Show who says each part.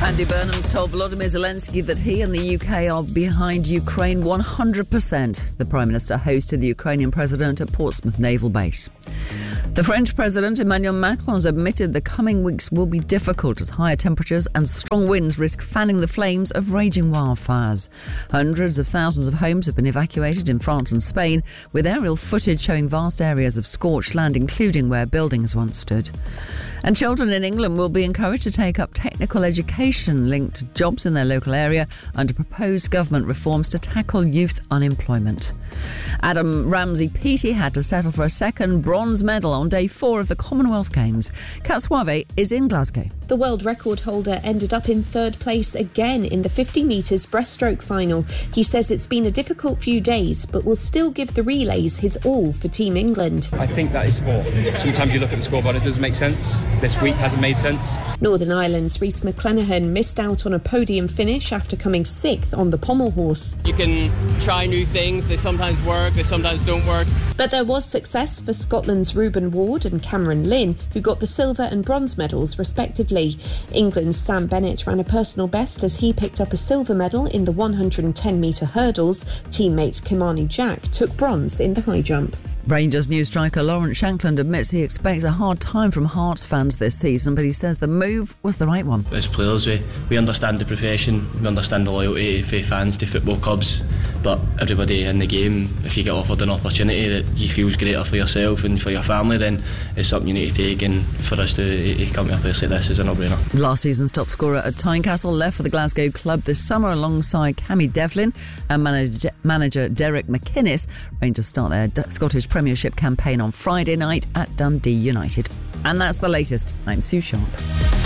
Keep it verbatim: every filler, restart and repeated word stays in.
Speaker 1: Andy Burnham's told Volodymyr Zelensky that he and the U K are behind Ukraine one hundred percent. The Prime Minister hosted the Ukrainian President at Portsmouth Naval Base. The French President Emmanuel Macron has admitted the coming weeks will be difficult as higher temperatures and strong winds risk fanning the flames of raging wildfires. Hundreds of thousands of homes have been evacuated in France and Spain, with aerial footage showing vast areas of scorched land, including where buildings once stood. And children in England will be encouraged to take up technical education linked to jobs in their local area under proposed government reforms to tackle youth unemployment. Adam Ramsey-Peaty had to settle for a second bronze medal on day four of the Commonwealth Games. Kat Suave is in Glasgow.
Speaker 2: The world record holder ended up in third place again in the fifty metres breaststroke final. He says it's been a difficult few days, but will still give the relays his all for Team England.
Speaker 3: I think that is sport. Sometimes you look at the scoreboard, it doesn't make sense. This week hasn't made sense.
Speaker 2: Northern Ireland's Rhys McClenaghan missed out on a podium finish after coming sixth on the pommel horse.
Speaker 4: You can try new things, they sometimes work, they sometimes don't work.
Speaker 2: But there was success for Scotland's Reuben Ward and Cameron Lynn, who got the silver and bronze medals respectively. England's Sam Bennett ran a personal best as he picked up a silver medal in the one hundred ten metre hurdles. Teammate Kimani Jack took bronze in the high jump.
Speaker 1: Rangers new striker Lawrence Shankland admits he expects a hard time from Hearts fans this season, but he says the move was the right one.
Speaker 5: As players, we, we understand the profession, we understand the loyalty for fans to football clubs, but everybody in the game, if you get offered an opportunity that you feels greater for yourself and for your family, then it's something you need to take, and for us to, to come to a place like this is a no-brainer.
Speaker 1: Last season's top scorer at Tynecastle left for the Glasgow club this summer alongside Cammy Devlin and manager, manager Derek McInnes. Rangers start their D- Scottish Premiership campaign on Friday night at Dundee United. And that's the latest. I'm Sue Sharp.